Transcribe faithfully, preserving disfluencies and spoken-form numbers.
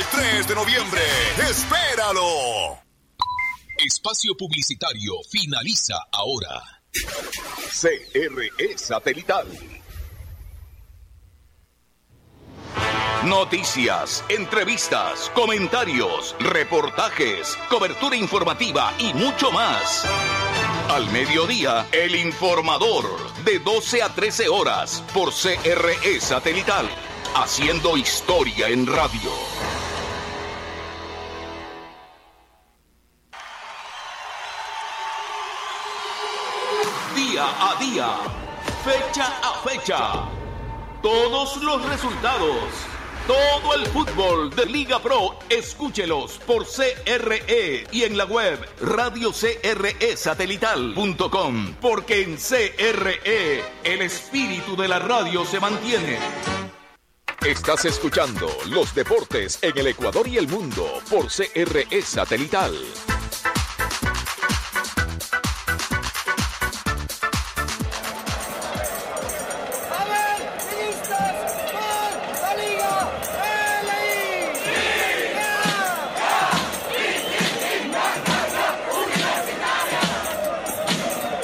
tres de noviembre. ¡Espéralo! Espacio publicitario finaliza ahora. C R E Satelital. Noticias, entrevistas, comentarios, reportajes, cobertura informativa y mucho más. Al mediodía, El Informador, de doce a trece horas, por C R E Satelital, haciendo historia en radio. Día a día, fecha a fecha, todos los resultados, todo el fútbol de Liga Pro, escúchelos por C R E y en la web radio c r e satelital punto com, porque en C R E el espíritu de la radio se mantiene. Estás escuchando los deportes en el Ecuador y el mundo por C R E Satelital.